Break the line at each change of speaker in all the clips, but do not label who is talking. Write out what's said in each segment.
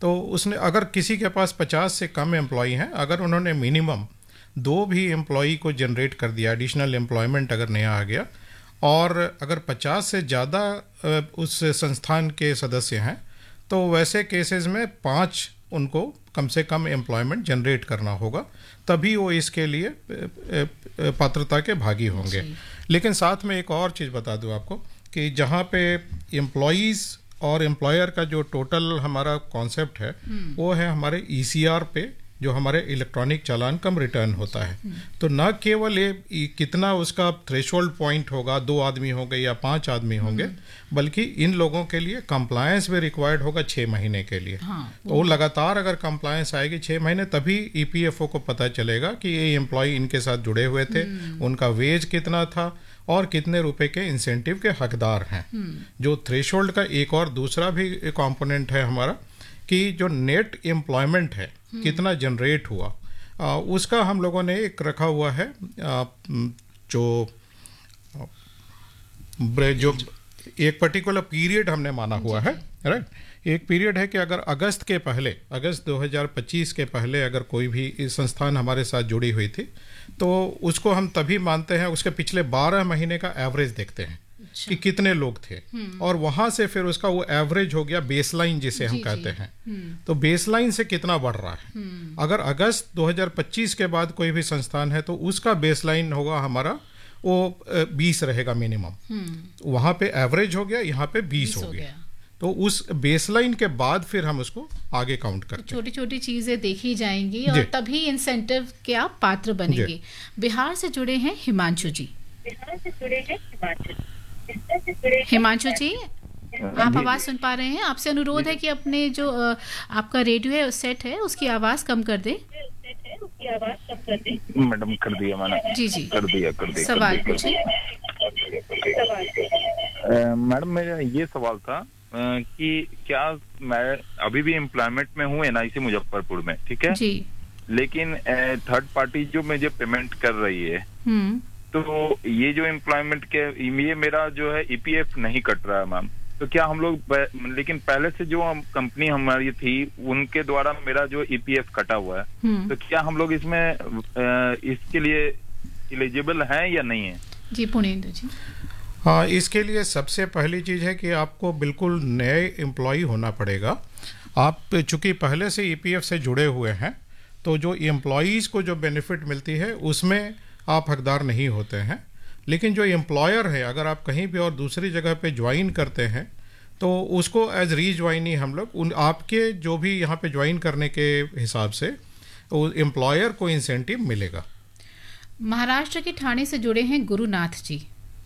तो उसने अगर किसी के पास 50 से कम एम्प्लॉई हैं, अगर उन्होंने मिनिमम 2 भी एम्प्लॉई को जनरेट कर दिया, एडिशनल एम्प्लॉयमेंट अगर नया आ गया, और अगर 50 से ज़्यादा उस संस्थान के सदस्य हैं, तो वैसे केसेस में 5 उनको कम से कम एम्प्लॉयमेंट जनरेट करना होगा, तभी वो इसके लिए पात्रता के भागी होंगे। लेकिन साथ में एक और चीज़ बता दूं आपको कि जहाँ पे एम्प्लॉयज़ और एम्प्लॉयर का जो टोटल हमारा कॉन्सेप्ट है वो है हमारे ECR पे, जो हमारे इलेक्ट्रॉनिक चालान कम रिटर्न होता है। तो न केवल ये कितना उसका थ्रेशोल्ड पॉइंट होगा, 2 आदमी होंगे या 5 आदमी होंगे, बल्कि इन लोगों के लिए कंप्लायंस भी रिक्वायर्ड होगा 6 महीने के लिए। तो वो लगातार अगर कंप्लायंस आएगी 6 महीने, तभी EPFO को पता चलेगा कि ये एम्प्लॉय इनके साथ जुड़े हुए थे, उनका वेज कितना था और कितने रुपए के इंसेंटिव के हकदार हैं। जो थ्रेशोल्ड का एक और दूसरा भी कंपोनेंट है हमारा, कि जो नेट एम्प्लॉयमेंट है कितना जनरेट हुआ, उसका हम लोगों ने एक रखा हुआ है, जो एक पर्टिकुलर पीरियड हमने माना हुआ है, राइट। एक पीरियड है कि अगर अगस्त 2025 के पहले अगर कोई भी इस संस्थान हमारे साथ जुड़ी हुई थी, तो उसको हम तभी मानते हैं, उसके पिछले 12 महीने का एवरेज देखते हैं कि कितने लोग थे, और वहां से फिर उसका वो एवरेज हो गया बेसलाइन जिसे हम कहते हैं। तो बेसलाइन से कितना बढ़ रहा है, अगर अगस्त 2025 के बाद कोई भी संस्थान है तो उसका बेसलाइन होगा हमारा वो 20 रहेगा मिनिमम। वहां पे एवरेज हो गया, यहाँ पे 20 हो गया। तो उस बेसलाइन के बाद फिर हम उसको आगे काउंट करते हैं।
छोटी छोटी चीजें देखी जाएंगी और तभी इंसेंटिव के आप पात्र बनेंगे। बिहार से जुड़े हैं हिमांशु जी। हिमांशु जी, आप आवाज सुन पा रहे हैं? आपसे अनुरोध है कि अपने जो आपका रेडियो है सेट है उसकी आवाज कम कर दें।
मैडम कर दिया मैंने।
जी
कर दिया
सवाल पूछिए।
मैडम मेरा ये सवाल था कि क्या मैं अभी भी एम्प्लॉयमेंट में हूँ NIC मुजफ्फरपुर में, ठीक है
जी,
लेकिन थर्ड पार्टी जो मुझे पेमेंट कर रही है, तो ये जो एम्प्लॉयमेंट के ये मेरा जो है EPF नहीं कट रहा है मैम। तो क्या हम लोग, लेकिन पहले से जो कंपनी हमारी थी उनके द्वारा मेरा जो EPF कटा हुआ है, तो क्या हम लोग इसमें इसके लिए एलिजिबल हैं या नहीं है?
जी पुणेंद्र जी।
हाँ, इसके लिए सबसे पहली चीज़ है कि आपको बिल्कुल नए एम्प्लॉय होना पड़ेगा। आप चूँकि पहले से EPF से जुड़े हुए हैं, तो जो एम्प्लॉयज़ को जो बेनिफिट मिलती है उसमें आप हकदार नहीं होते हैं। लेकिन जो एम्प्लॉयर है, अगर आप कहीं भी और दूसरी जगह पे ज्वाइन करते हैं, तो उसको एज रीज्वाइनी हम लोग आपके जो भी यहाँ पे ज्वाइन करने के हिसाब से एम्प्लॉयर को इंसेंटिव मिलेगा।
महाराष्ट्र के ठाणे से जुड़े हैं गुरुनाथ जी।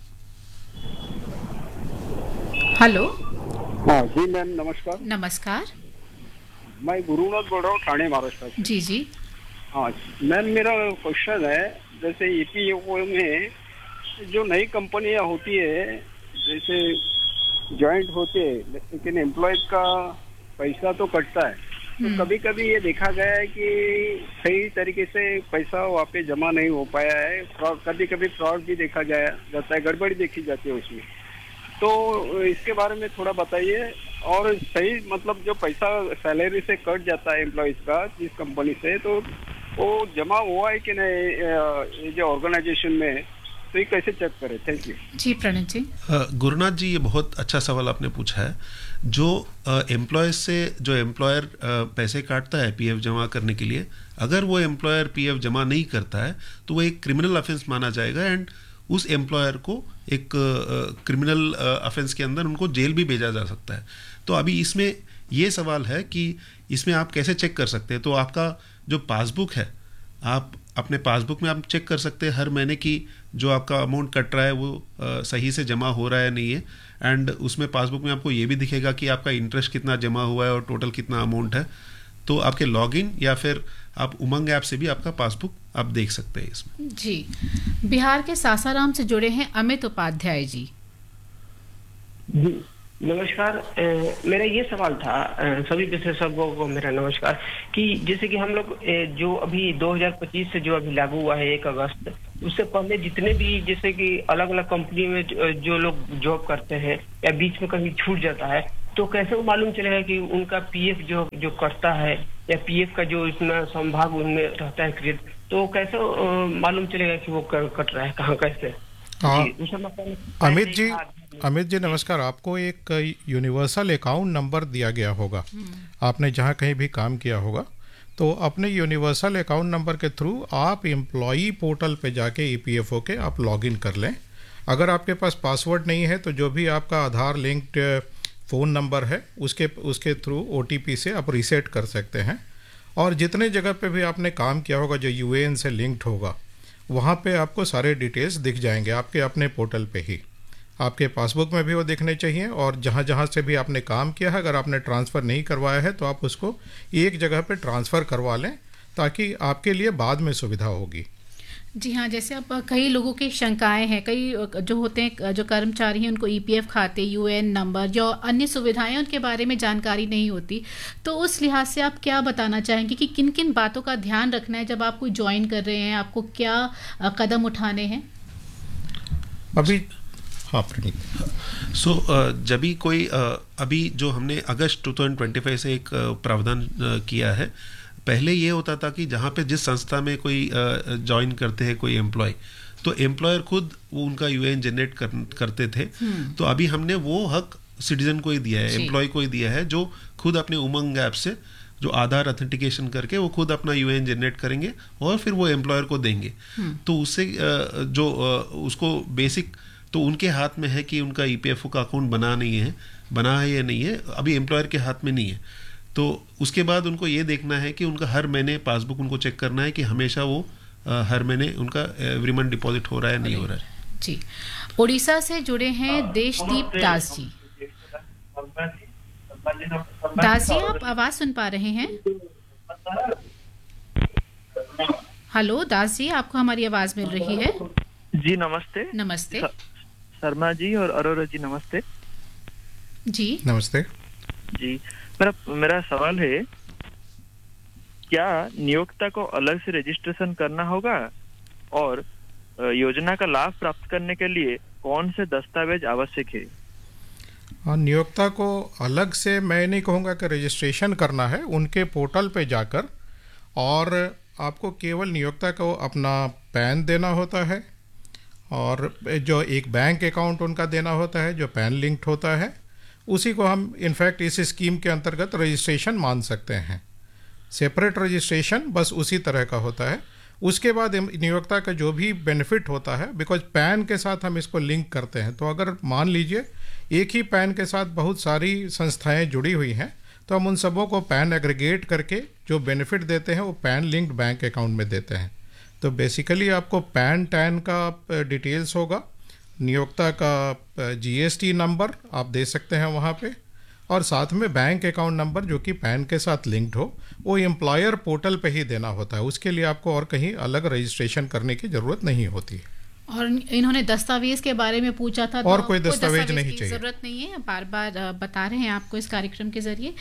हेलो।
हाँ जी मैम, नमस्कार।
नमस्कार,
मैं गुरुनाथ बोल रहा हूँ, ठाणे महाराष्ट्र से।
जी जी।
हाँ मैम, मेरा क्वेश्चन है, जैसे EPFO में जो नई कंपनियां होती है, जैसे ज्वाइंट होते हैं, लेकिन एम्प्लॉयज का पैसा तो कटता है, तो कभी कभी ये देखा गया है कि सही तरीके से पैसा वहाँ पे जमा नहीं हो पाया है, फ्रॉड, कभी कभी फ्रॉड भी देखा जाता है, गड़बड़ी देखी जाती है उसमें। तो इसके बारे में थोड़ा बताइए। और सही मतलब जो पैसा सैलरी से कट जाता है एम्प्लॉयज का जिस कंपनी से, तो वो जमा हुआ है कि नहीं ये जो ऑर्गेनाइजेशन में, तो ये कैसे चेक करें? थैंक यू
जी। प्रणित जी।
गुरुनाथ जी, ये बहुत अच्छा सवाल आपने पूछा है। जो एम्प्लॉय से जो एम्प्लॉयर पैसे काटता है PF जमा करने के लिए, अगर वो एम्प्लॉयर PF जमा नहीं करता है तो वो एक क्रिमिनल ऑफेंस माना जाएगा, एंड उस एम्प्लॉयर को एक क्रिमिनल ऑफेंस के अंदर उनको जेल भी भेजा जा सकता है। तो अभी इसमें ये सवाल है कि इसमें आप कैसे चेक कर सकते हैं। तो आपका जो पासबुक है, आप अपने पासबुक में आप चेक कर सकते हैं हर महीने की जो आपका अमाउंट कट रहा है वो सही से जमा हो रहा है नहीं है, एंड उसमें पासबुक में आपको ये भी दिखेगा कि आपका इंटरेस्ट कितना जमा हुआ है और टोटल कितना अमाउंट है। तो आपके लॉगिन या फिर आप उमंग ऐप से भी आपका पासबुक आप देख सकते हैं इसमें।
जी। बिहार के सासाराम से जुड़े हैं अमित उपाध्याय जी।
जी नमस्कार। मेरा ये सवाल था, सभी विशेषज्ञों को मेरा नमस्कार, कि जैसे कि हम लोग जो अभी 2025 से जो अभी लागू हुआ है 1 अगस्त, उससे पहले जितने भी जैसे कि अलग अलग कंपनी में जो लोग जॉब करते हैं या बीच में कहीं छूट जाता है, तो कैसे वो मालूम चलेगा कि उनका पीएफ जो कटता है या पीएफ का जो इतना संभाग उनमें रहता है क्रेडिट, तो कैसे मालूम चलेगा कि वो कट रहा है कहाँ कैसे?
अमित जी नमस्कार। आपको एक यूनिवर्सल अकाउंट नंबर दिया गया होगा, आपने जहाँ कहीं भी काम किया होगा, तो अपने यूनिवर्सल अकाउंट नंबर के थ्रू आप एम्प्लॉई पोर्टल पे जाके ईपीएफओ के आप लॉगिन कर लें। अगर आपके पास पासवर्ड नहीं है तो जो भी आपका आधार लिंक्ड फ़ोन नंबर है उसके थ्रू ओटीपी से आप रीसेट कर सकते हैं। और जितने जगह पे भी आपने काम किया होगा जो यूएएन से लिंक्ड होगा, वहाँ पे आपको सारे डिटेल्स दिख जाएंगे आपके अपने पोर्टल पे ही। आपके पासबुक में भी वो दिखने चाहिए, और जहाँ जहाँ से भी आपने काम किया है, अगर आपने ट्रांसफ़र नहीं करवाया है तो आप उसको एक जगह पे ट्रांसफ़र करवा लें, ताकि आपके लिए बाद में सुविधा होगी।
जी हाँ, जैसे अब कई लोगों की शंकाएं हैं, कई जो होते हैं जो कर्मचारी हैं उनको ईपीएफ खाते, यूएएन नंबर, जो अन्य सुविधाएं उनके बारे में जानकारी नहीं होती, तो उस लिहाज से आप क्या बताना चाहेंगे कि किन किन बातों का ध्यान रखना है जब आप कोई ज्वाइन कर रहे हैं, आपको क्या कदम उठाने हैं?
अभी हाँ
जब भी कोई अभी जो हमने अगस्त 2025 से एक प्रावधान किया है, पहले ये होता था कि जहाँ पे जिस संस्था में कोई ज्वाइन करते हैं कोई एम्प्लॉय, तो एम्प्लॉयर खुद वो उनका यूएएन जनरेट करते थे। तो अभी हमने वो हक सिटीजन को ही दिया है, एम्प्लॉय को ही दिया है, जो खुद अपने उमंग ऐप से जो आधार ऑथेंटिकेशन करके वो खुद अपना यूएएन जनरेट करेंगे और फिर वो एम्प्लॉयर को देंगे। तो उससे जो उसको बेसिक तो उनके हाथ में है कि उनका ईपीएफओ का अकाउंट बना है या नहीं है, अभी एम्प्लॉयर के हाथ में नहीं है। तो उसके बाद उनको ये देखना है कि उनका हर महीने पासबुक उनको चेक करना है कि हमेशा वो हर महीने उनका एवरी मंथ डिपॉजिट हो रहा है नहीं हो रहा है।
जी, उड़ीसा से जुड़े हैं देशदीप दास जी। दास जी, आप आवाज सुन पा रहे हैं? हेलो दास जी, आपको हमारी आवाज मिल रही है?
जी नमस्ते।
नमस्ते
शर्मा जी और अरोरा जी नमस्ते।
जी
नमस्ते
जी। मेरा सवाल है, क्या नियोक्ता को अलग से रजिस्ट्रेशन करना होगा, और योजना का लाभ प्राप्त करने के लिए कौन से दस्तावेज आवश्यक है?
नियोक्ता को अलग से मैं नहीं कहूँगा कि रजिस्ट्रेशन करना है, उनके पोर्टल पे जाकर, और आपको केवल नियोक्ता को अपना पैन देना होता है, और जो एक बैंक अकाउंट उनका देना होता है जो पैन लिंक्ड होता है, उसी को हम इनफैक्ट इस स्कीम के अंतर्गत रजिस्ट्रेशन मान सकते हैं। सेपरेट रजिस्ट्रेशन बस उसी तरह का होता है। उसके बाद नियोक्ता का जो भी बेनिफिट होता है, बिकॉज पैन के साथ हम इसको लिंक करते हैं, तो अगर मान लीजिए एक ही पैन के साथ बहुत सारी संस्थाएं जुड़ी हुई हैं, तो हम उन सबों को पैन एग्रीगेट करके जो बेनिफिट देते हैं वो पैन लिंक्ड बैंक अकाउंट में देते हैं। तो बेसिकली आपको पैन टैन का डिटेल्स होगा, नियोक्ता का जीएसटी नंबर आप दे सकते हैं वहाँ पे, और साथ में बैंक अकाउंट नंबर जो कि पैन के साथ लिंक्ड हो, वो एम्प्लॉयर पोर्टल पे ही देना होता है। उसके लिए आपको और कहीं अलग रजिस्ट्रेशन करने की ज़रूरत नहीं होती है।
और इन्होंने दस्तावेज के बारे में पूछा था,
और
तो
कोई दस्तावेज नहीं चाहिए,
जरूरत नहीं है, बार बार बता रहे हैं आपको इस कार्यक्रम के जरिए।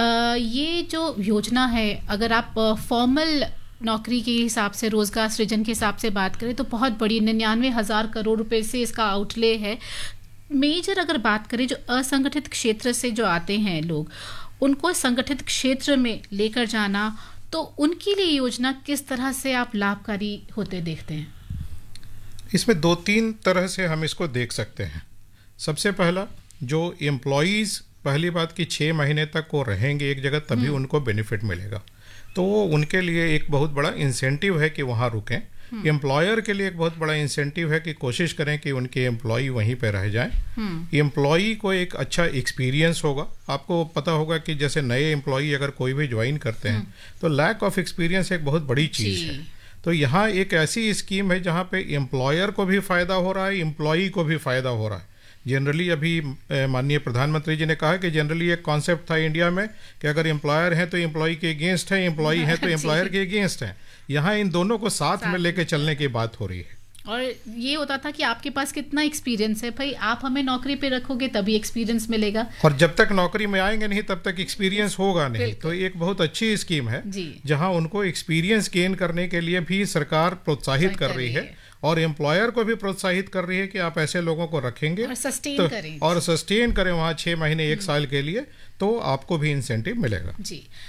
ये जो योजना है, अगर आप फॉर्मल नौकरी के हिसाब से, रोजगार सृजन के हिसाब से बात करें तो बहुत बड़ी 99,000 करोड़ रुपए से इसका आउटले है। मेजर अगर बात करें, जो असंगठित क्षेत्र से जो आते हैं लोग, उनको संगठित क्षेत्र में लेकर जाना, तो उनके लिए योजना किस तरह से आप लाभकारी होते देखते हैं?
इसमें 2-3 तरह से हम इसको देख सकते हैं। सबसे पहला, जो एम्प्लॉयज़ पहली बात कि 6 महीने तक वो रहेंगे एक जगह, तभी उनको बेनिफिट मिलेगा, तो वो उनके लिए एक बहुत बड़ा इंसेंटिव है कि वहाँ रुकें। एम्प्लॉयर के लिए एक बहुत बड़ा इंसेंटिव है कि कोशिश करें कि उनके एम्प्लॉई वहीं पे रह जाएं। एम्प्लॉई को एक अच्छा एक्सपीरियंस होगा। आपको पता होगा कि जैसे नए एम्प्लॉई अगर कोई भी ज्वाइन करते हैं तो लैक ऑफ एक्सपीरियंस एक बहुत बड़ी चीज़ है। तो यहाँ एक ऐसी स्कीम है जहाँ पे एम्प्लॉयर को भी फ़ायदा हो रहा है, एम्प्लॉई को भी फ़ायदा हो रहा है। जनरली अभी माननीय प्रधानमंत्री जी ने कहा कि जनरली एक कॉन्सेप्ट था इंडिया में कि अगर एम्प्लॉयर हैं तो एम्प्लॉई के अगेंस्ट है, एम्प्लॉई हैं तो एम्प्लॉयर के अगेंस्ट हैं। यहाँ इन दोनों को साथ में लेके चलने की बात हो रही है।
और ये होता था कि आपके पास कितना एक्सपीरियंस है, भाई आप हमें नौकरी पे रखोगे तभी एक्सपीरियंस मिलेगा,
और जब तक नौकरी में आएंगे नहीं तब तक एक्सपीरियंस होगा नहीं। तो एक बहुत अच्छी स्कीम है जहां उनको एक्सपीरियंस गेन करने के लिए भी सरकार प्रोत्साहित कर रही है और एम्प्लॉयर को भी प्रोत्साहित कर रही है कि आप ऐसे लोगों को रखेंगे
और सस्टेन करें,
और सस्टेन करें वहाँ 6 महीने 1 साल के लिए, तो आपको भी इंसेंटिव मिलेगा।
जी।